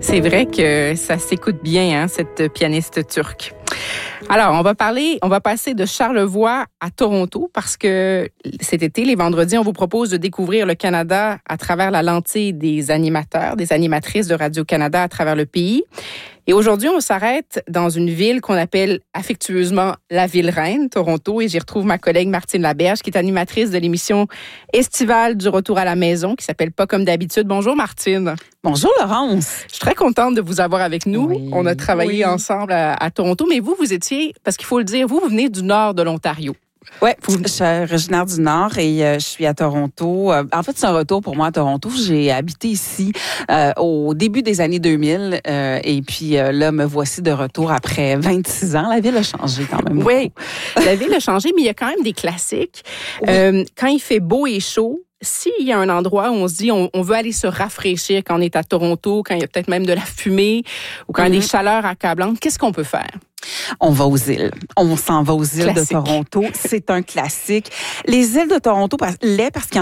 C'est vrai que ça s'écoute bien, hein, cette pianiste turque. Alors, on va passer de Charlevoix à Toronto parce que cet été, les vendredis, on vous propose de découvrir le Canada à travers la lentille des animateurs, des animatrices de Radio-Canada à travers le pays. Et aujourd'hui, on s'arrête dans une ville qu'on appelle affectueusement la ville reine, Toronto, et j'y retrouve ma collègue Martine Laberge, qui est animatrice de l'émission estivale du Retour à la maison, qui s'appelle Pas comme d'habitude. Bonjour Martine. Bonjour Laurence. Je suis très contente de vous avoir avec nous. Oui, on a travaillé ensemble à Toronto, mais vous étiez, parce qu'il faut le dire, vous venez du nord de l'Ontario. Oui, je suis originaire du Nord et je suis à Toronto. En fait, c'est un retour pour moi à Toronto. J'ai habité ici au début des années 2000 et puis là, me voici de retour après 26 ans. La ville a changé quand même. Oui, la ville a changé, mais il y a quand même des classiques. Oui. Quand il fait beau et chaud, s'il y a un endroit où on se dit on veut aller se rafraîchir quand on est à Toronto, quand il y a peut-être même de la fumée ou quand il y a des chaleurs accablantes, qu'est-ce qu'on peut faire? On va aux îles. On s'en va aux îles classique. De Toronto. C'est un classique. Les îles de Toronto, parce qu'il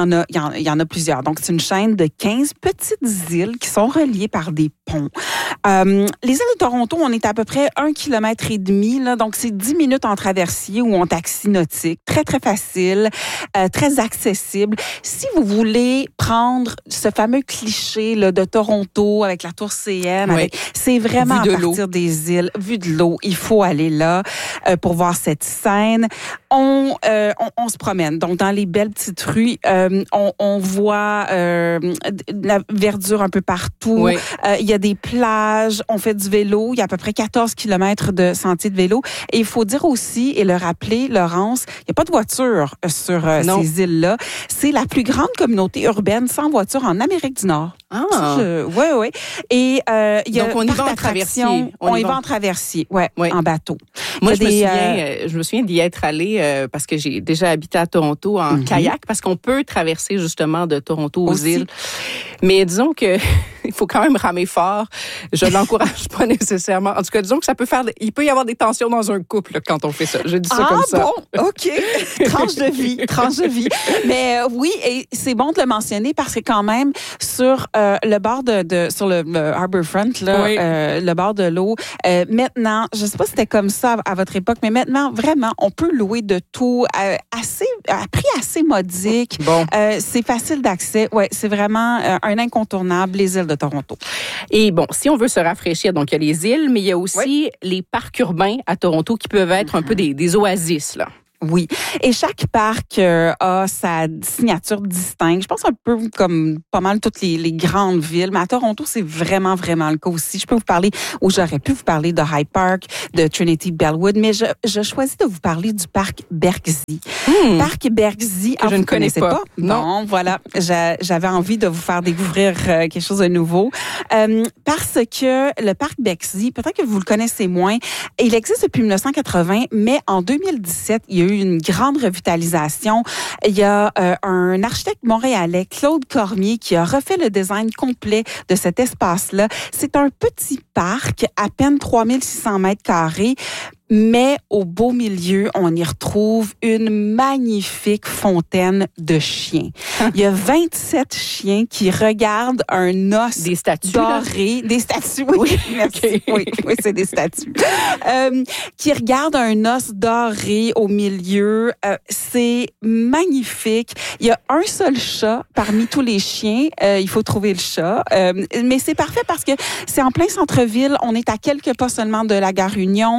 y en a plusieurs. Donc, c'est une chaîne de 15 petites îles qui sont reliées par des ponts. Les îles de Toronto, on est à peu près 1,5 km là. Donc, c'est 10 minutes en traversier ou en taxi nautique. Très, très facile, très accessible. Si vous voulez prendre ce fameux cliché là, de Toronto avec la tour CN, oui. C'est vraiment à partir des îles, vue de l'eau. Il faut aller là pour voir cette scène. On se promène. Donc, dans les belles petites rues, on voit la verdure un peu partout. Oui. Il y a des plages. On fait du vélo. Il y a à peu près 14 km de sentiers de vélo. Et il faut dire aussi, et le rappeler, Laurence, il n'y a pas de voiture sur ces îles-là. C'est la plus grande communauté urbaine sans voiture en Amérique du Nord. Ah! Oui. Et il y a donc, on y va en traversier. On y va en traversier, oui. En bateau. Moi, je me souviens d'y être allée parce que j'ai déjà habité à Toronto en kayak, parce qu'on peut traverser justement de Toronto aux îles. Mais disons que il faut quand même ramer fort. Je l'encourage pas nécessairement. En tout cas, disons que il peut y avoir des tensions dans un couple quand on fait ça. Je dis ça comme ça. Ah bon, OK. Tranche de vie. Mais oui, et c'est bon de le mentionner parce que quand même sur le bord sur le Harbourfront là, oui. Le bord de l'eau. Maintenant, je sais pas si c'était comme ça à votre époque, mais maintenant vraiment, on peut louer de tout à prix assez modique. Bon. C'est facile d'accès. Ouais, c'est vraiment un incontournable, les îles de Toronto. Et bon, si on veut se rafraîchir, donc il y a les îles, mais il y a aussi les parcs urbains à Toronto qui peuvent être un peu des oasis, là. Oui. Et chaque parc a sa signature distincte. Je pense un peu comme pas mal toutes les grandes villes. Mais à Toronto, c'est vraiment, vraiment le cas aussi. J'aurais pu vous parler de High Park, de Trinity Bellwood, mais je choisis de vous parler du parc Bergzie. Parc Bergzie, que je ne connaissais pas. Non, voilà. J'avais envie de vous faire découvrir quelque chose de nouveau. Parce que le parc Bergzie, peut-être que vous le connaissez moins, il existe depuis 1980, mais en 2017, il y a eu une grande revitalisation. Il y a un architecte montréalais, Claude Cormier, qui a refait le design complet de cet espace-là. C'est un petit parc, à peine 3600 mètres carrés, mais au beau milieu, on y retrouve une magnifique fontaine de chiens. Il y a 27 chiens qui regardent un os des statues, doré. Des statues, oui. Merci. Okay. Oui, c'est des statues. Qui regardent un os doré au milieu. C'est magnifique. Il y a un seul chat parmi tous les chiens. Il faut trouver le chat. Mais c'est parfait parce que c'est en plein centre-ville. On est à quelques pas seulement de la gare Union.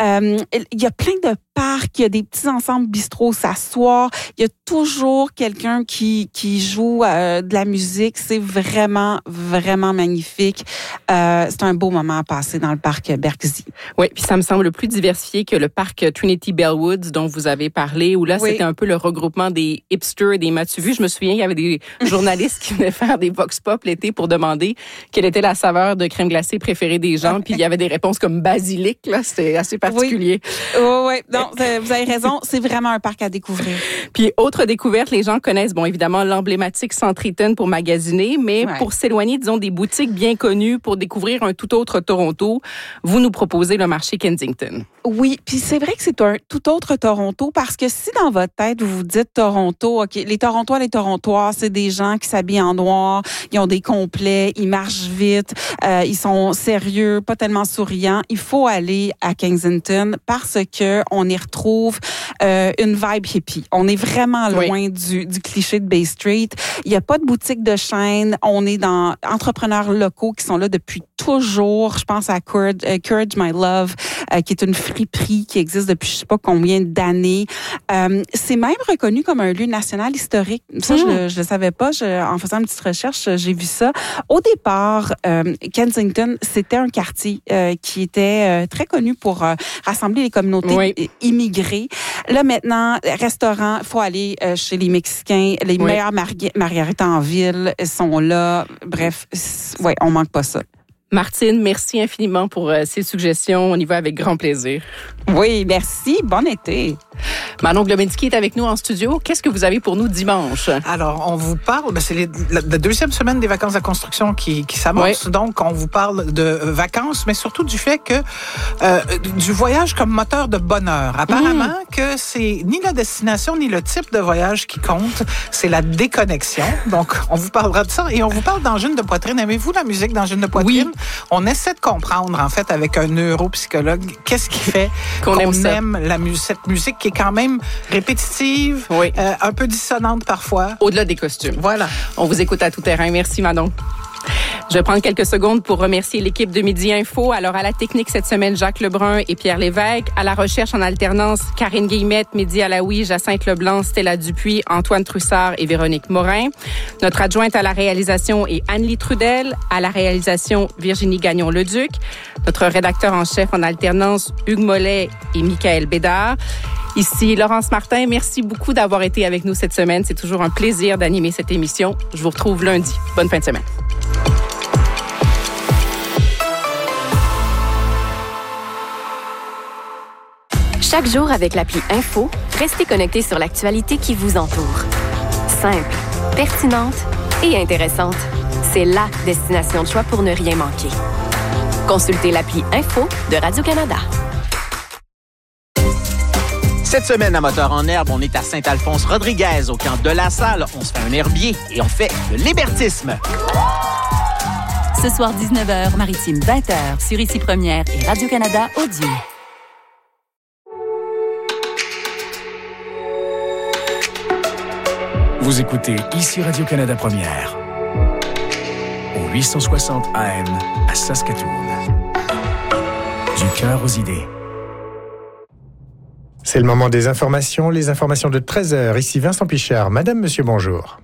Il y a plein de parcs, il y a des petits ensembles bistrots s'asseoir. Il y a toujours quelqu'un qui joue de la musique. C'est vraiment, vraiment magnifique. C'est un beau moment à passer dans le parc Bergzie. Oui, puis ça me semble plus diversifié que le parc Trinity Bellwoods dont vous avez parlé, où là, c'était un peu le regroupement des hipsters et des matu-vus. Je me souviens, il y avait des journalistes qui venaient faire des vox pop l'été pour demander quelle était la saveur de crème glacée préférée des gens. Puis il y avait des réponses comme basilic, là. C'était assez particulier. particulier. Oui. Non, vous avez raison. C'est vraiment un parc à découvrir. Puis, autre découverte, les gens connaissent, évidemment, l'emblématique Centre Eaton pour magasiner, mais pour s'éloigner, disons, des boutiques bien connues pour découvrir un tout autre Toronto, vous nous proposez le marché Kensington. Oui, puis c'est vrai que c'est un tout autre Toronto parce que si dans votre tête, vous vous dites Toronto, OK, les Torontois, les Torontois, c'est des gens qui s'habillent en noir, ils ont des complets, ils marchent vite, ils sont sérieux, pas tellement souriants. Il faut aller à Kensington parce que on y retrouve une vibe hippie. On est vraiment loin du cliché de Bay Street. Il y a pas de boutique de chaîne. On est dans entrepreneurs locaux qui sont là depuis toujours. Je pense à Courage My Love, qui est une friperie qui existe depuis je sais pas combien d'années. C'est même reconnu comme un lieu national historique. Ça, je le savais pas. En faisant une petite recherche, j'ai vu ça. Au départ, Kensington, c'était un quartier qui était très connu pour rassembler les communautés immigrées. Là, maintenant, restaurant, faut aller chez les Mexicains. Les meilleures margaritas en ville sont là. Bref, on manque pas ça. Martine, merci infiniment pour ces suggestions. On y va avec grand plaisir. Oui, merci. Bon été. Manon Globinski est avec nous en studio. Qu'est-ce que vous avez pour nous dimanche? Alors, on vous parle, c'est la deuxième semaine des vacances de construction qui s'amorce. Oui. Donc, on vous parle de vacances, mais surtout du fait que du voyage comme moteur de bonheur. Apparemment que c'est ni la destination ni le type de voyage qui compte, c'est la déconnexion. Donc, on vous parlera de ça et on vous parle d'angine de poitrine. Aimez-vous la musique d'angine de poitrine? Oui. On essaie de comprendre, en fait, avec un neuropsychologue, qu'est-ce qui fait qu'on aime cette musique qui est quand même répétitive, un peu dissonante parfois. Au-delà des costumes. Voilà. On vous écoute à tout terrain. Merci, Manon. Je vais prendre quelques secondes pour remercier l'équipe de Midi Info. Alors, à la technique cette semaine, Jacques Lebrun et Pierre Lévesque. À la recherche en alternance, Karine Guillemette, Mehdi Alaoui, Jacinthe Leblanc, Stella Dupuis, Antoine Trussard et Véronique Morin. Notre adjointe à la réalisation est Anne-Lie Trudel. À la réalisation, Virginie Gagnon-Leduc. Notre rédacteur en chef en alternance, Hugues Mollet et Michael Bédard. Ici, Laurence Martin. Merci beaucoup d'avoir été avec nous cette semaine. C'est toujours un plaisir d'animer cette émission. Je vous retrouve lundi. Bonne fin de semaine. Chaque jour avec l'appli Info, restez connectés sur l'actualité qui vous entoure. Simple, pertinente et intéressante. C'est la destination de choix pour ne rien manquer. Consultez l'appli Info de Radio-Canada. Cette semaine à Moteur en herbe, on est à Saint-Alphonse-Rodriguez, au camp de la Salle. On se fait un herbier et on fait de l'hébertisme. Ce soir, 19h, Maritime 20h, sur Ici Première et Radio-Canada Audio. Vous écoutez Ici Radio-Canada Première, au 860 AM à Saskatoon. Du cœur aux idées. C'est le moment des informations, les informations de 13h. Ici Vincent Pichard. Madame, monsieur, bonjour.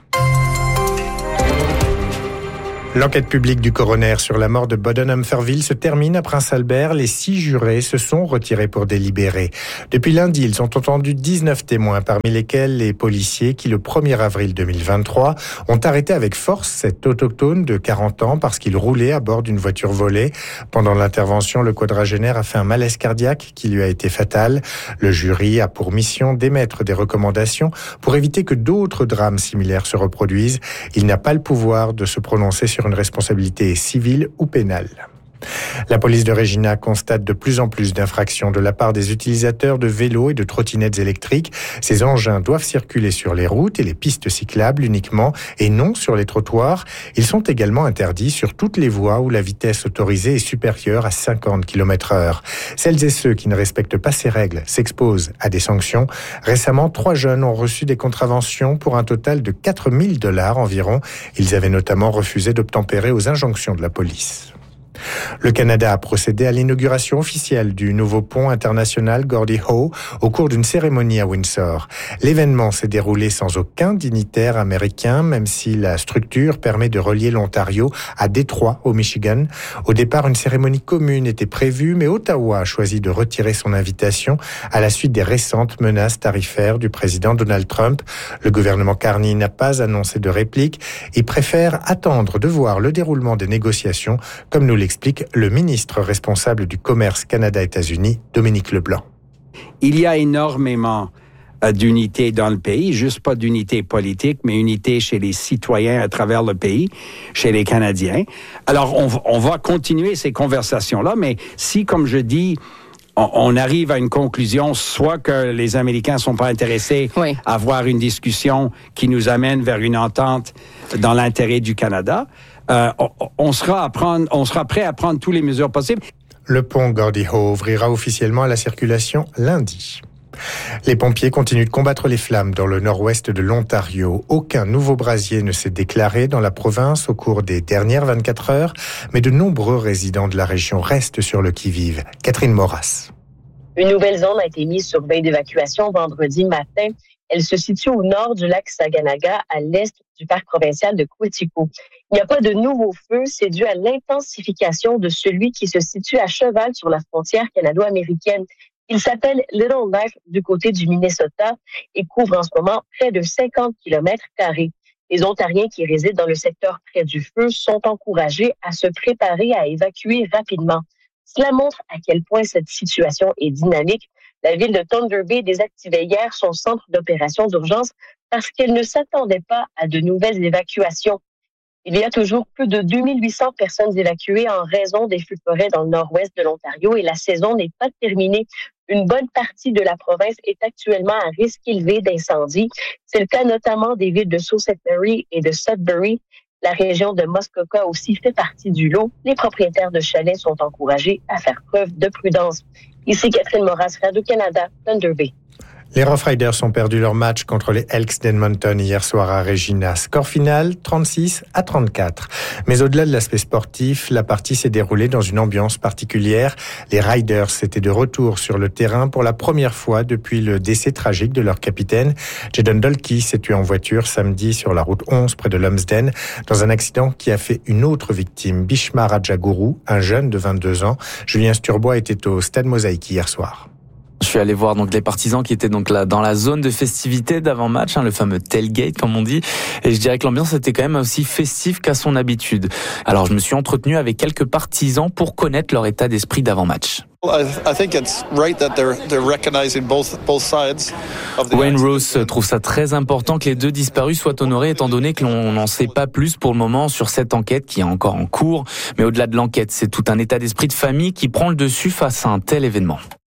L'enquête publique du coroner sur la mort de Bodden-Humferville se termine à Prince-Albert. Les 6 jurés se sont retirés pour délibérer. Depuis lundi, ils ont entendu 19 témoins, parmi lesquels les policiers qui, le 1er avril 2023, ont arrêté avec force cet autochtone de 40 ans parce qu'il roulait à bord d'une voiture volée. Pendant l'intervention, le quadragénaire a fait un malaise cardiaque qui lui a été fatal. Le jury a pour mission d'émettre des recommandations pour éviter que d'autres drames similaires se reproduisent. Il n'a pas le pouvoir de se prononcer sur une responsabilité civile ou pénale. La police de Regina constate de plus en plus d'infractions de la part des utilisateurs de vélos et de trottinettes électriques. Ces engins doivent circuler sur les routes et les pistes cyclables uniquement et non sur les trottoirs. Ils sont également interdits sur toutes les voies où la vitesse autorisée est supérieure à 50 km/h. Celles et ceux qui ne respectent pas ces règles s'exposent à des sanctions. Récemment, 3 jeunes ont reçu des contraventions pour un total de 4 000 $ environ. Ils avaient notamment refusé d'obtempérer aux injonctions de la police. Le Canada a procédé à l'inauguration officielle du nouveau pont international Gordie Howe au cours d'une cérémonie à Windsor. L'événement s'est déroulé sans aucun dignitaire américain, même si la structure permet de relier l'Ontario à Détroit, au Michigan. Au départ, une cérémonie commune était prévue, mais Ottawa a choisi de retirer son invitation à la suite des récentes menaces tarifaires du président Donald Trump. Le gouvernement Carney n'a pas annoncé de réplique et préfère attendre de voir le déroulement des négociations, comme nous l'explique explique le ministre responsable du commerce Canada-États-Unis, Dominique Leblanc. Il y a énormément d'unité dans le pays, juste pas d'unité politique, mais unité chez les citoyens à travers le pays, chez les Canadiens. Alors, on va continuer ces conversations-là, mais si, comme je dis, on arrive à une conclusion, soit que les Américains sont pas intéressés à avoir une discussion qui nous amène vers une entente dans l'intérêt du Canada, on sera prêt à prendre toutes les mesures possibles. Le pont Gordie Howe ouvrira officiellement à la circulation lundi. Les pompiers continuent de combattre les flammes dans le nord-ouest de l'Ontario. Aucun nouveau brasier ne s'est déclaré dans la province au cours des dernières 24 heures, mais de nombreux résidents de la région restent sur le qui-vive. Catherine Moras. Une nouvelle zone a été mise sur veille d'évacuation vendredi matin. Elle se situe au nord du lac Saganaga, à l'est du parc provincial de Quetico. Il n'y a pas de nouveau feu, c'est dû à l'intensification de celui qui se situe à cheval sur la frontière canado-américaine. Il s'appelle Little Knife du côté du Minnesota et couvre en ce moment près de 50 km². Les Ontariens qui résident dans le secteur près du feu sont encouragés à se préparer à évacuer rapidement. Cela montre à quel point cette situation est dynamique. La ville de Thunder Bay désactivait hier son centre d'opération d'urgence parce qu'elle ne s'attendait pas à de nouvelles évacuations. Il y a toujours plus de 2800 personnes évacuées en raison des feux de forêt dans le nord-ouest de l'Ontario et la saison n'est pas terminée. Une bonne partie de la province est actuellement à risque élevé d'incendie. C'est le cas notamment des villes de Sault Ste. Marie et de Sudbury. La région de Muskoka aussi fait partie du lot. Les propriétaires de chalets sont encouragés à faire preuve de prudence. Ici Catherine Moras, Radio-Canada, Thunder Bay. Les Rough Riders ont perdu leur match contre les Elks d'Edmonton hier soir à Regina. Score final 36-34. Mais au-delà de l'aspect sportif, la partie s'est déroulée dans une ambiance particulière. Les Riders étaient de retour sur le terrain pour la première fois depuis le décès tragique de leur capitaine. Jayden Dolkey s'est tué en voiture samedi sur la route 11 près de Lumsden dans un accident qui a fait une autre victime, Bhishma Rajaguru, un jeune de 22 ans. Julien Sturbois était au Stade Mosaïque hier soir. Je suis allé voir donc les partisans qui étaient donc là dans la zone de festivité d'avant-match, le fameux tailgate comme on dit, et je dirais que l'ambiance était quand même aussi festive qu'à son habitude. Alors je me suis entretenu avec quelques partisans pour connaître leur état d'esprit d'avant-match. Wayne Rose trouve ça très important que les deux disparus soient honorés étant donné que l'on n'en sait pas plus pour le moment sur cette enquête qui est encore en cours. Mais au-delà de l'enquête, c'est tout un état d'esprit de famille qui prend le dessus face à un tel événement.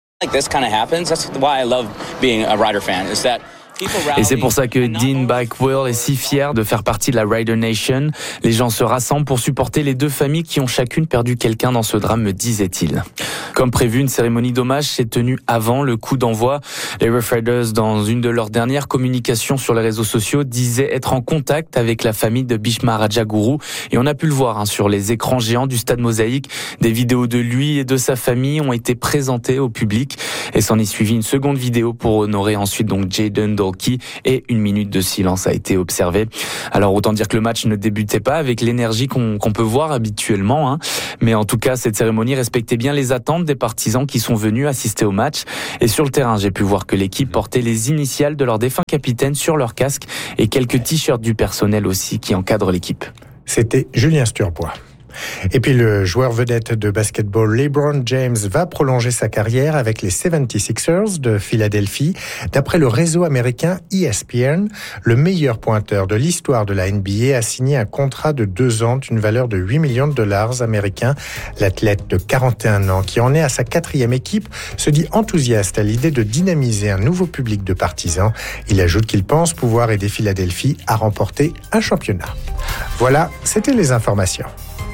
Et c'est pour ça que Dean Bakewell est si fier de faire partie de la Rider Nation. Les gens se rassemblent pour supporter les deux familles qui ont chacune perdu quelqu'un dans ce drame, me disait-il. Comme prévu, une cérémonie d'hommage s'est tenue avant le coup d'envoi. Les Rough Riders, dans une de leurs dernières communications sur les réseaux sociaux, disaient être en contact avec la famille de Bhishma Rajaguru. Et on a pu le voir sur les écrans géants du Stade Mosaïque. Des vidéos de lui et de sa famille ont été présentées au public. Et s'en est suivi une seconde vidéo pour honorer ensuite donc Jayden Dolkey, et une minute de silence a été observée. Alors autant dire que le match ne débutait pas avec l'énergie qu'on peut voir habituellement, mais en tout cas cette cérémonie respectait bien les attentes des partisans qui sont venus assister au match. Et sur le terrain, j'ai pu voir que l'équipe portait les initiales de leur défunt capitaine sur leur casque et quelques t-shirts du personnel aussi qui encadrent l'équipe. C'était Julien Sturbois. Et puis le joueur vedette de basketball LeBron James va prolonger sa carrière avec les 76ers de Philadelphie. D'après le réseau américain ESPN, le meilleur pointeur de l'histoire de la NBA a signé un contrat de 2 ans d'une valeur de 8 millions de dollars américains. L'athlète de 41 ans, qui en est à sa 4e équipe, se dit enthousiaste à l'idée de dynamiser un nouveau public de partisans. Il ajoute qu'il pense pouvoir aider Philadelphie à remporter un championnat. Voilà, c'était les informations.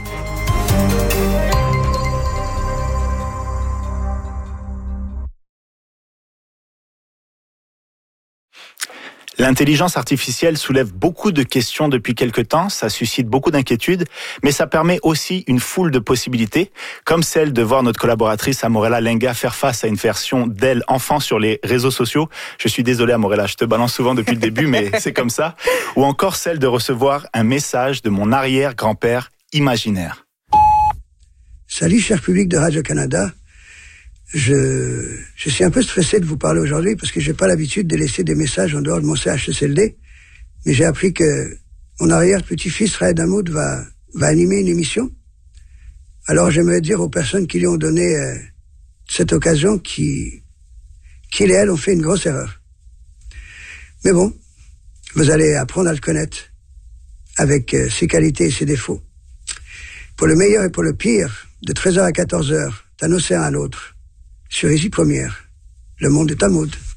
L'intelligence artificielle soulève beaucoup de questions depuis quelque temps, ça suscite beaucoup d'inquiétudes, mais ça permet aussi une foule de possibilités, comme celle de voir notre collaboratrice Amorella Lenga faire face à une version d'elle enfant sur les réseaux sociaux. Je suis désolé Amorella, je te balance souvent depuis le début, mais c'est comme ça. Ou encore celle de recevoir un message de mon arrière-grand-père imaginaire. Salut cher public de Radio-Canada. Je suis un peu stressé de vous parler aujourd'hui parce que j'ai pas l'habitude de laisser des messages en dehors de mon CHSLD. Mais j'ai appris que mon arrière-petit-fils Raed Hamoud va animer une émission Alors j'aimerais dire aux personnes qui lui ont donné cette occasion qu'il et elle ont fait une grosse erreur. Mais bon, vous allez apprendre à le connaître avec ses qualités et ses défauts. Pour le meilleur et pour le pire, de 13h à 14h, d'un océan à l'autre, sur Ici Première, le monde est à mode.